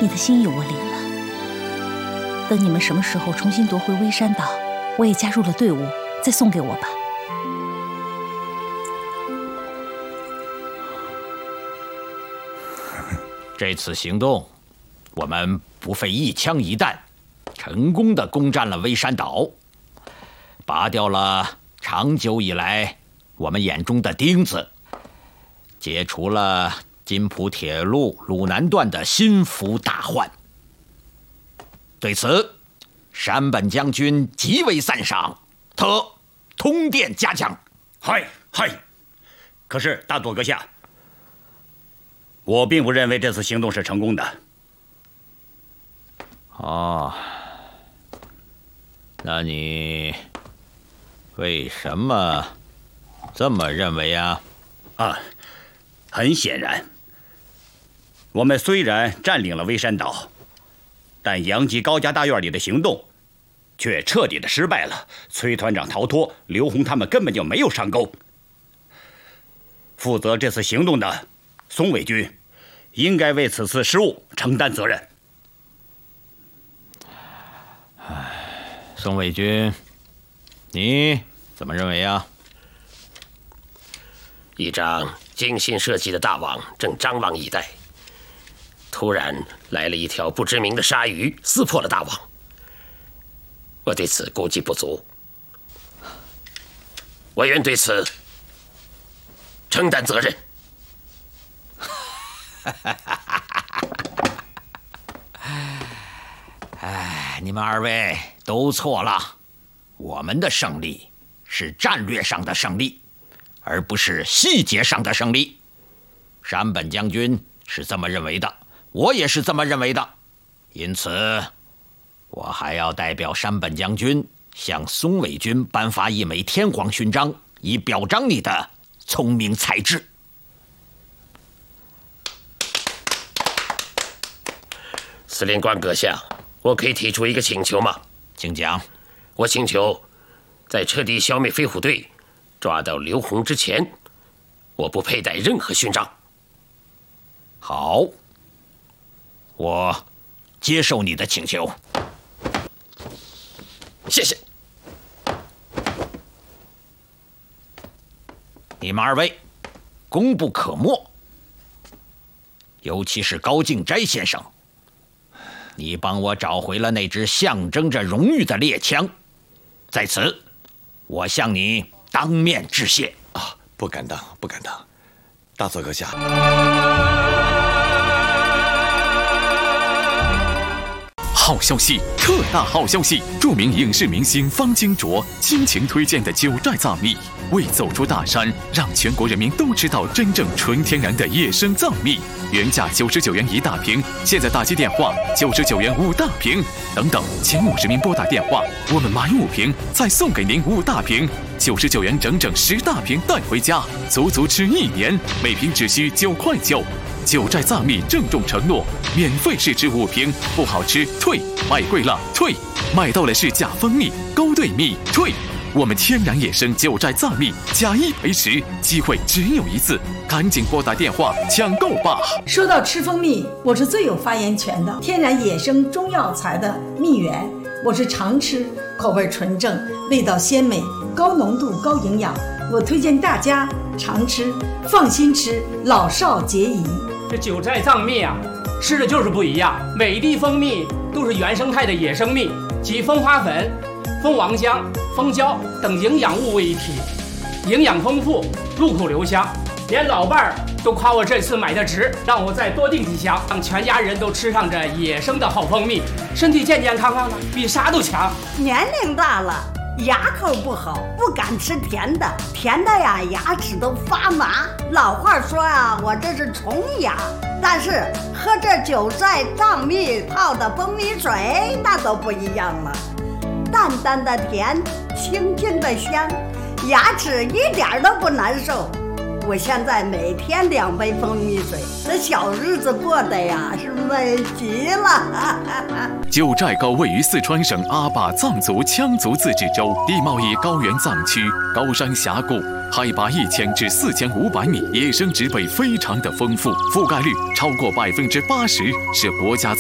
你的心意我领了。等你们什么时候重新夺回微山岛，我也加入了队伍，再送给我吧。 这次行动，我们不费一枪一弹，成功的攻占了微山岛，拔掉了长久以来我们眼中的钉子，解除了津浦铁路鲁南段的心腹大患。对此，山本将军极为赞赏，特通电嘉奖。 嗨，可是大佐阁下，我并不认为这次行动是成功的。 哦，那你为什么这么认为啊？ 很显然，我们虽然占领了微山岛，但杨吉高家大院里的行动却彻底的失败了。崔团长逃脱，刘洪他们根本就没有上钩。负责这次行动的松尾君应该为此次失误承担责任。 松尾君，你怎么认为啊？ 一张精心设计的大网正张望以待，突然来了一条不知名的鲨鱼，撕破了大网。我对此估计不足，我愿对此承担责任。 你们二位都错了，我们的胜利是战略上的胜利，而不是细节上的胜利。山本将军是这么认为的，我也是这么认为的，因此我还要代表山本将军向松尾君颁发一枚天皇勋章，以表彰你的聪明才智。 司令官阁下，我可以提出一个请求吗？ 请讲。 我请求在彻底消灭飞虎队、抓到刘洪之前，我不佩戴任何勋章。 好，我接受你的请求。 谢谢。 你们二位功不可没，尤其是高敬斋先生，你帮我找回了那支象征着荣誉的猎枪，在此，我向你当面致谢。 不敢当，不敢当，大佐阁下。 好消息，特大好消息！著名影视明星方金卓倾情推荐的九寨藏蜜，为走出大山，让全国人民都知道真正纯天然的野生藏蜜。原价99元1大瓶，现在打击电话99元5大瓶。等等，前50名拨打电话，我们买5瓶再送给您5大瓶，99元整整10大瓶带回家，足足吃1年，每瓶只需9块9。九寨藏蜜郑重承诺，免费试吃5瓶，不好吃退，卖贵了退，买到了是假蜂蜜、勾兑蜜退。我们天然野生九寨藏蜜，假1赔10，机会只有一次，赶紧拨打电话抢购吧！ 说到吃蜂蜜，我是最有发言权的。天然野生中药材的蜜源，我是常吃，口味纯正，味道鲜美，高浓度高营养，我推荐大家常吃，放心吃，老少皆宜。 这九寨藏蜜啊，吃的就是不一样，每一滴蜂蜜都是原生态的野生蜜，集蜂花粉、蜂王浆、蜂胶等营养物为一体，营养丰富，入口留香，连老伴儿都夸我这次买的值，让我再多订几箱，让全家人都吃上这野生的好蜂蜜，身体健健康康的，比啥都强。 年龄大了，牙口不好，不敢吃甜的，甜的呀，牙齿都发麻。老话说呀，我这是虫牙，但是喝这九寨藏蜜泡的蜂蜜水那都不一样了，淡淡的甜，清清的香，牙齿一点都不难受。我现在每天2杯蜂蜜水，这小日子过得呀是美极了。 九寨沟位于四川省阿坝藏族羌族自治州，地貌以高原藏区，高山峡谷，海拔1000至4500米，野生植被非常的丰富，覆盖率超过80%，是国家